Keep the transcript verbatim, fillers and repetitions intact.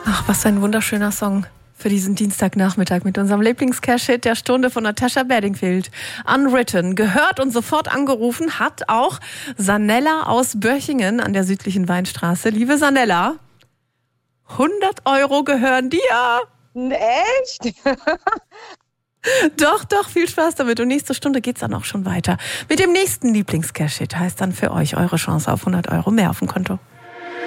Ach, was ein wunderschöner Song für diesen Dienstagnachmittag mit unserem Lieblings-Cash-Hit der Stunde von Natasha Bedingfield. Unwritten, gehört und sofort angerufen, hat auch Sanella aus Börchingen an der südlichen Weinstraße. Liebe Sanella, hundert Euro gehören dir. Echt? Doch, doch, viel Spaß damit. Und nächste Stunde geht's dann auch schon weiter. Mit dem nächsten Lieblings-Cash-Hit heißt dann für euch eure Chance auf hundert Euro mehr auf dem Konto.